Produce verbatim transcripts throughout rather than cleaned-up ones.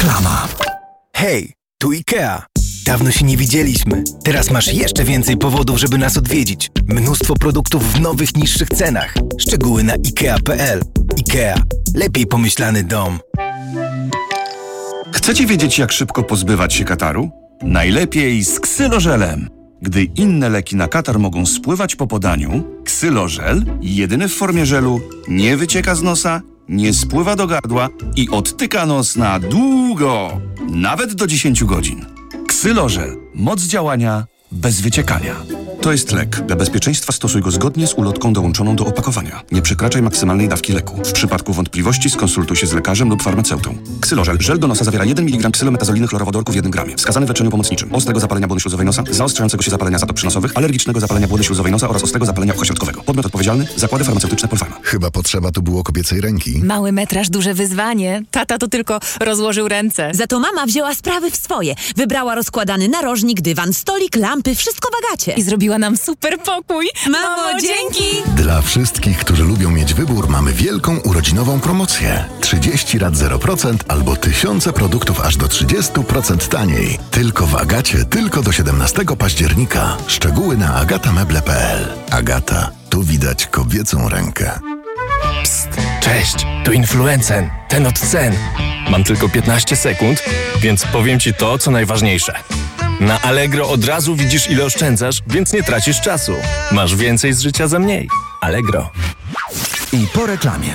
Reklama. Hej, tu IKEA. Dawno się nie widzieliśmy. Teraz masz jeszcze więcej powodów, żeby nas odwiedzić. Mnóstwo produktów w nowych, niższych cenach. Szczegóły na ikea kropka pe el. IKEA. Lepiej pomyślany dom. Chcecie wiedzieć, jak szybko pozbywać się kataru? Najlepiej z ksylożelem. Gdy inne leki na katar mogą spływać po podaniu, ksylożel, jedyny w formie żelu, nie wycieka z nosa, nie spływa do gardła i odtyka nos na długo, nawet do dziesięć godzin. Ksylożel. Moc działania bez wyciekania. To jest lek. Dla bezpieczeństwa stosuj go zgodnie z ulotką dołączoną do opakowania. Nie przekraczaj maksymalnej dawki leku. W przypadku wątpliwości skonsultuj się z lekarzem lub farmaceutą. Ksylożel. Żel do nosa zawiera jeden miligram ksylometazolinnych chlorowodorku w jednym gramie. Wskazany w leczeniu pomocniczym. Ostrego zapalenia błony śluzowej nosa, zaostrzającego się zapalenia zatop przynosowych, alergicznego zapalenia błony śluzowej nosa oraz ostrego zapalenia ucha środkowego. Podmiot odpowiedzialny. Zakłady farmaceutyczne Polpharma. Chyba potrzeba tu było kobiecej ręki. Mały metraż, duże wyzwanie. Tata to tylko rozłożył ręce. Za to mama wzięła sprawy w swoje. Wybrała rozkładany narożnik, dywan, stolik, lampy, wszystko w Agacie. I zrobiła nam super pokój. Mamo, dzięki! Dla wszystkich, którzy lubią mieć wybór, mamy wielką urodzinową promocję. trzydzieści rat zero procent albo tysiące produktów aż do trzydzieści procent taniej. Tylko w Agacie, tylko do siedemnastego października. Szczegóły na agata meble kropka pe el. Agata, tu widać kobiecą rękę. Psst, cześć, tu Influencen, ten od cen. Mam tylko piętnaście sekund, więc powiem Ci to, co najważniejsze. Na Allegro od razu widzisz, ile oszczędzasz, więc nie tracisz czasu. Masz więcej z życia za mniej. Allegro. I po reklamie.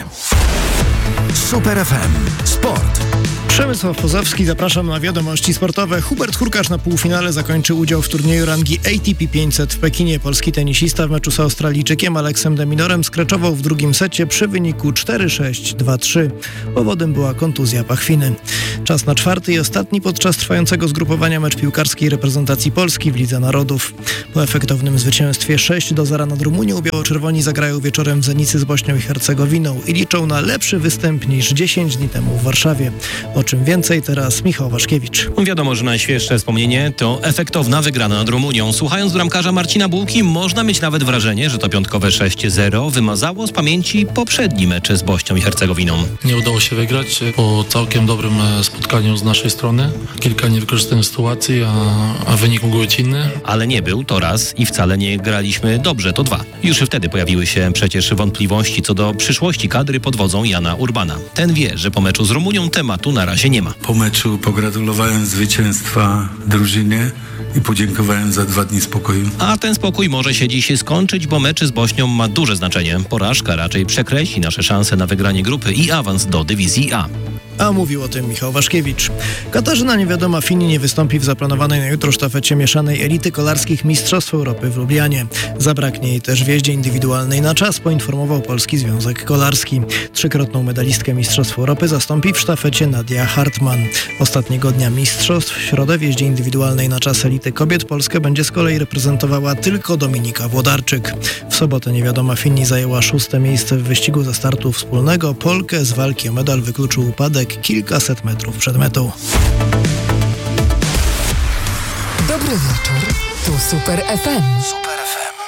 Super F M. Sport. Przemysław Pozowski, zapraszam na wiadomości sportowe. Hubert Hurkacz na półfinale zakończył udział w turnieju rangi A T P pięćset w Pekinie. Polski tenisista w meczu z Australijczykiem Aleksem de Minorem skreczował w drugim secie przy wyniku cztery sześć dwa trzy. Powodem była kontuzja pachwiny. Czas na czwarty i ostatni podczas trwającego zgrupowania mecz piłkarskiej reprezentacji Polski w Lidze Narodów. Po efektownym zwycięstwie sześć do zera nad Rumunią biało-czerwoni zagrają wieczorem w Zenicy z Bośnią i Hercegowinną i liczą na lepszy występ niż dziesięć dni temu w Warszawie. O czym więcej teraz Michał Waszkiewicz. Wiadomo, że najświeższe wspomnienie to efektowna wygrana nad Rumunią. Słuchając bramkarza Marcina Bułki, można mieć nawet wrażenie, że to piątkowe sześć zero wymazało z pamięci poprzedni mecz z Bośnią i Hercegowinną. Nie udało się wygrać po całkiem dobrym spotkaniu z naszej strony. Kilka niewykorzystanych sytuacji, a, a wynik mógł być inny. Ale nie był to raz i wcale nie graliśmy dobrze, to dwa. Już wtedy pojawiły się przecież wątpliwości co do przyszłości kadry pod wodzą Jana Urbana. Ten wie, że po meczu z Rumunią tematu na razie nie ma. Po meczu pogratulowałem zwycięstwa drużynie i podziękowałem za dwa dni spokoju. A ten spokój może się dziś skończyć, bo mecz z Bośnią ma duże znaczenie. Porażka raczej przekreśli nasze szanse na wygranie grupy i awans do dywizji A. A mówił o tym Michał Waszkiewicz. Katarzyna Niewiadoma Fini nie wystąpi w zaplanowanej na jutro sztafecie mieszanej elity kolarskich Mistrzostw Europy w Lublianie. Zabraknie jej też w jeździe indywidualnej na czas, poinformował Polski Związek Kolarski. Trzykrotną medalistkę Mistrzostw Europy zastąpi w sztafecie Nadia Hartmann. Ostatniego dnia mistrzostw w środę w jeździe indywidualnej na czas elity kobiet Polskę będzie z kolei reprezentowała tylko Dominika Włodarczyk. W sobotę Niewiadoma Fini zajęła szóste miejsce w wyścigu ze startu wspólnego. Polkę z walki o medal wykluczył upadek kilkaset metrów przed metą. Dobry wieczór, tu Super F M.